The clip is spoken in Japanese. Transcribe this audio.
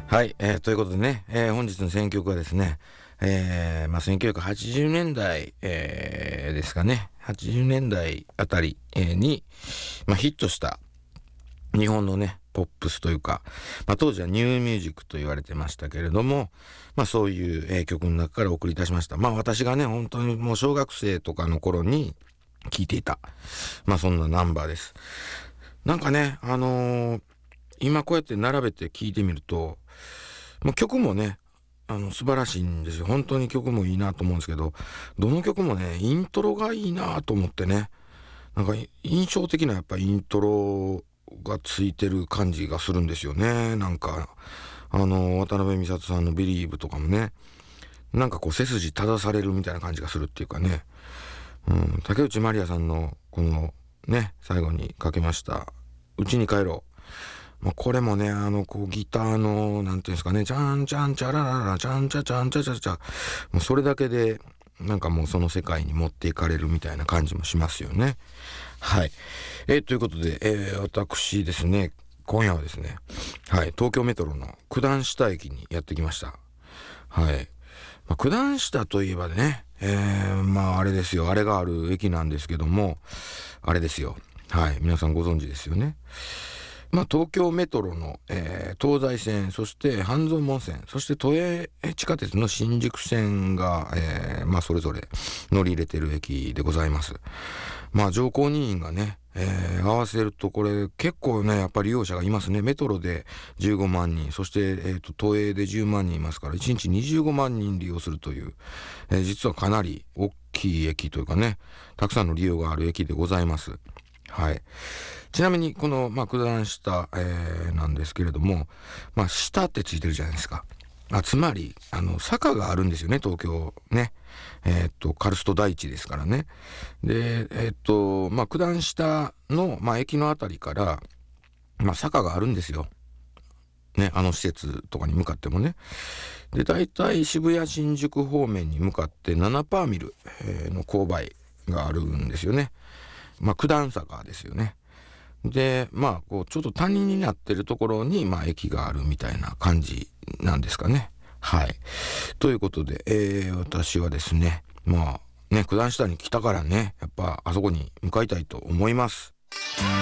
はい、ということでね、本日の選曲はですね、1980年代、ですかね、80年代あたり、に、ヒットした日本のね、ポップスというか、当時はニューミュージックと言われてましたけれども、そういう、曲の中からお送りいたしました。私がね、本当にもう小学生とかの頃に聴いていた、そんなナンバーです。なんかね、今こうやって並べて聴いてみると、曲もね、素晴らしいんですよ。本当に曲もいいなと思うんですけど、どの曲もね、イントロがいいなと思ってね、なんか印象的なやっぱイントロがついてる感じがするんですよね。なんか、渡辺美里さんのビリーブとかもね、なんかこう背筋正されるみたいな感じがするっていうかね、竹内まりやさんのこのね、最後にかけました、うちに帰ろう。これもね、こう、ギターの、なんていうんですかね、チャンチャンチャラララ、チャンチャチャンチャチャチャ、もうそれだけで、なんかもうその世界に持っていかれるみたいな感じもしますよね。はい。ということで、私ですね、今夜はですね、はい、東京メトロの九段下駅にやってきました。はい。九段下といえばね、あれですよ、あれがある駅なんですけども、あれですよ。はい、皆さんご存知ですよね。東京メトロの、東西線、そして半蔵門線、そして都営地下鉄の新宿線が、それぞれ乗り入れてる駅でございます。乗降人員がね、合わせるとこれ結構ね、やっぱり利用者がいますね。メトロで15万人、そして、都営で10万人いますから、1日25万人利用するという、実はかなり大きい駅というかね、たくさんの利用がある駅でございます。はい。ちなみに、この、九段下、なんですけれども、下ってついてるじゃないですか。つまり、坂があるんですよね、東京ね。カルスト大地ですからね。で、九段下の、駅のあたりから、坂があるんですよ。ね、施設とかに向かってもね。で、大体渋谷新宿方面に向かって7%ミル、の勾配があるんですよね。九段坂ですよね。で、こう、ちょっと谷になってるところに、駅があるみたいな感じなんですかね。はい。ということで、私はですね、九段下に来たからね、やっぱあそこに向かいたいと思います。